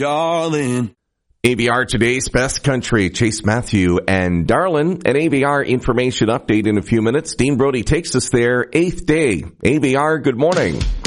darling. AVR Today's Best Country, Chase Matthew and Darlin. An AVR information update in a few minutes. Dean Brody takes us there, 8th day. AVR, good morning.